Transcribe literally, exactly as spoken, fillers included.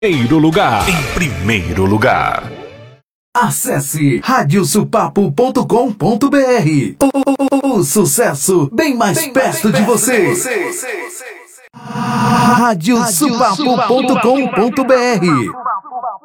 Primeiro lugar. Em primeiro lugar. Acesse rádio supapo ponto com ponto br. O, o, o sucesso bem mais bem perto, mais de, perto você. de você. rádio supapo ponto com ponto br